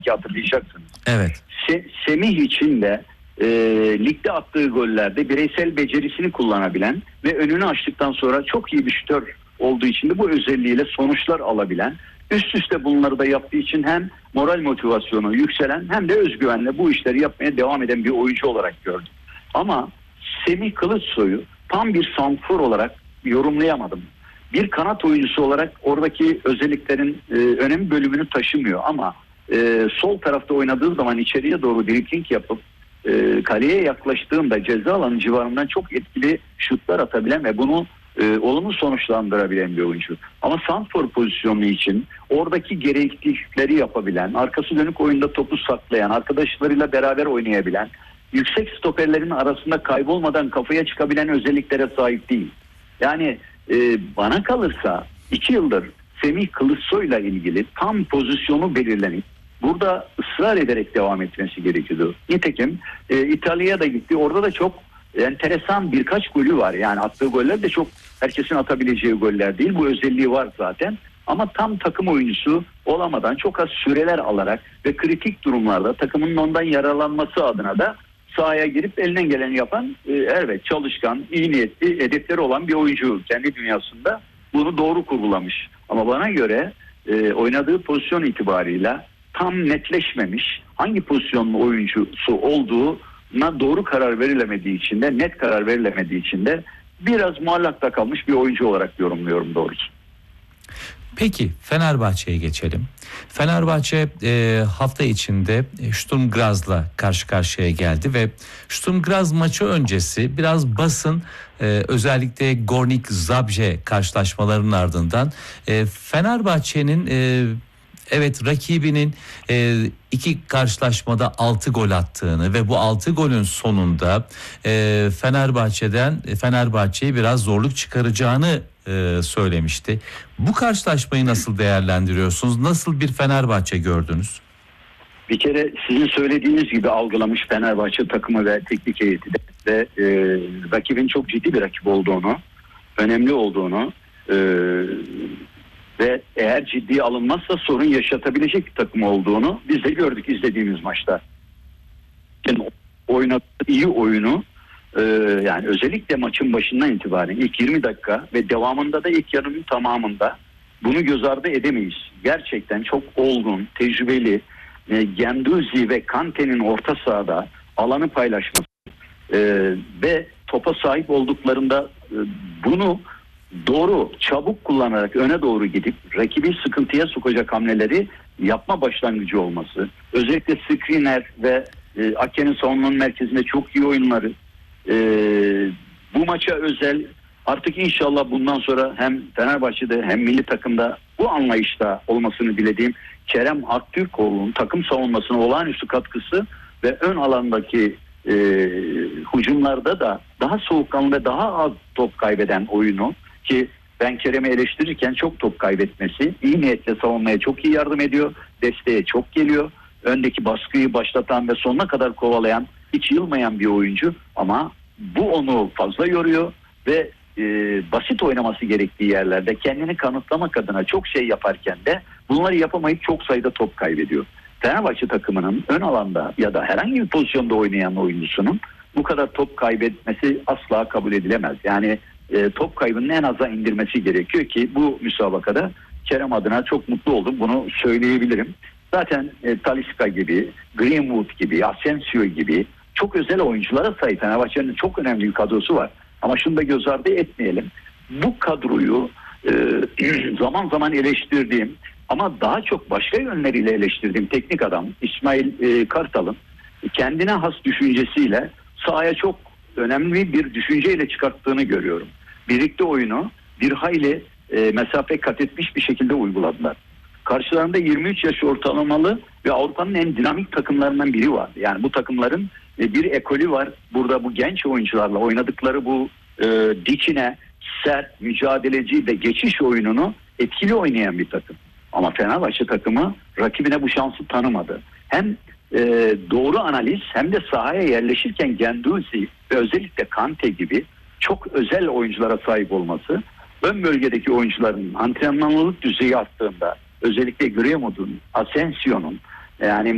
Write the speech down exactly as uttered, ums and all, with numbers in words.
hatırlayacaksınız. Evet. Se- Semih için de e, ligde attığı gollerde bireysel becerisini kullanabilen ve önünü açtıktan sonra çok iyi bir şütör olduğu için de bu özelliğiyle sonuçlar alabilen, üst üste bunları da yaptığı için hem moral motivasyonu yükselen hem de özgüvenle bu işleri yapmaya devam eden bir oyuncu olarak gördüm. Ama Semih Kılıçsoy'u tam bir santrfor olarak yorumlayamadım. Bir kanat oyuncusu olarak oradaki özelliklerin e, önemli bölümünü taşımıyor ama e, sol tarafta oynadığı zaman içeriye doğru dribling yapıp e, kaleye yaklaştığında ceza alanı civarından çok etkili şutlar atabilen ve bunu e, olumlu sonuçlandırabilen bir oyuncu. Ama santrfor pozisyonu için oradaki gereklilikleri yapabilen, arkası dönük oyunda topu saklayan, arkadaşlarıyla beraber oynayabilen, yüksek stoperlerin arasında kaybolmadan kafaya çıkabilen özelliklere sahip değil. Yani e, bana kalırsa iki yıldır Semih Kılıçsoy'la ilgili tam pozisyonu belirlenip burada ısrar ederek devam etmesi gerekiyordu. Nitekim e, İtalya'ya da gitti. Orada da çok enteresan birkaç golü var. Yani attığı goller de çok herkesin atabileceği goller değil. Bu özelliği var zaten. Ama tam takım oyuncusu olamadan çok az süreler alarak ve kritik durumlarda takımın ondan yararlanması adına da sahaya girip elinden geleni yapan, e, evet çalışkan, iyi niyetli, hedefleri olan bir oyuncu kendi dünyasında bunu doğru kurgulamış. Ama bana göre e, oynadığı pozisyon itibarıyla tam netleşmemiş, hangi pozisyonlu oyuncusu olduğuna doğru karar verilemediği için de, net karar verilemediği için de biraz muallakta kalmış bir oyuncu olarak yorumluyorum doğrusu. Peki Fenerbahçe'ye geçelim. Fenerbahçe e, hafta içinde Sturm Graz'la karşı karşıya geldi ve Sturm Graz maçı öncesi biraz basın e, özellikle Gornik Zabrze karşılaşmalarının ardından e, Fenerbahçe'nin e, evet rakibinin e, iki karşılaşmada altı gol attığını ve bu altı golün sonunda e, Fenerbahçe'den Fenerbahçe'yi biraz zorluk çıkaracağını e, söylemişti. Bu karşılaşmayı nasıl değerlendiriyorsunuz? Nasıl bir Fenerbahçe gördünüz? Bir kere sizin söylediğiniz gibi algılamış Fenerbahçe takımı ve teknik heyeti de, de e, rakibin çok ciddi bir rakip olduğunu, önemli olduğunu e, ve eğer ciddiye alınmazsa sorun yaşatabilecek bir takım olduğunu biz de gördük izlediğimiz maçta. Yani oynadığı iyi oyunu e, yani özellikle maçın başından itibaren ilk yirmi dakika ve devamında da ilk yarının tamamında bunu göz ardı edemeyiz. Gerçekten çok olgun, tecrübeli, e, Guendouzi ve Kante'nin orta sahada alanı paylaşması e, ve topa sahip olduklarında e, bunu doğru, çabuk kullanarak öne doğru gidip rakibi sıkıntıya sokacak hamleleri yapma başlangıcı olması. Özellikle Skriniar ve e, Ake'nin savunmanın merkezinde çok iyi oyunları. E, bu maça özel artık inşallah bundan sonra hem Fenerbahçe'de hem milli takımda bu anlayışta olmasını dilediğim Kerem Aktürkoğlu'nun takım savunmasına olağanüstü katkısı ve ön alandaki e, hücumlarda da daha soğukkanlı ve daha az top kaybeden oyunu, ki ben Kerem'i eleştirirken çok top kaybetmesi, iyi niyetle savunmaya çok iyi yardım ediyor, desteğe çok geliyor, öndeki baskıyı başlatan ve sonuna kadar kovalayan, hiç yılmayan bir oyuncu ama bu onu fazla yoruyor ve e, basit oynaması gerektiği yerlerde kendini kanıtlamak adına çok şey yaparken de bunları yapamayıp çok sayıda top kaybediyor. Fenerbahçe takımının ön alanda ya da herhangi bir pozisyonda oynayan oyuncusunun bu kadar top kaybetmesi asla kabul edilemez. Yani e, top kaybının en aza indirmesi gerekiyor ki bu müsabakada Kerem adına çok mutlu oldum. Bunu söyleyebilirim. Zaten e, Talisca gibi, Greenwood gibi, Asensio gibi çok özel oyunculara sahip Fenerbahçe'nin çok önemli bir kadrosu var. Ama şunu da göz ardı etmeyelim. Bu kadroyu e, zaman zaman eleştirdiğim ama daha çok başka yönleriyle eleştirdiğim teknik adam İsmail e, Kartal'ın kendine has düşüncesiyle sahaya çok önemli bir düşünceyle çıkarttığını görüyorum. Birlikte oyunu bir hayli e, mesafe kat etmiş bir şekilde uyguladılar. Karşılarında yirmi üç yaş ortalamalı ve Avrupa'nın en dinamik takımlarından biri var. Yani bu takımların e, bir ekolü var. Burada bu genç oyuncularla oynadıkları bu e, dikine, sert, mücadeleci ve geçiş oyununu etkili oynayan bir takım. Ama Fenerbahçe takımı rakibine bu şansı tanımadı. Hem e, doğru analiz hem de sahaya yerleşirken Guendouzi ve özellikle Kante gibi çok özel oyunculara sahip olması, ön bölgedeki oyuncuların antrenmanlılık düzeyi arttığında özellikle Greenwood'un, Asensio'nun yani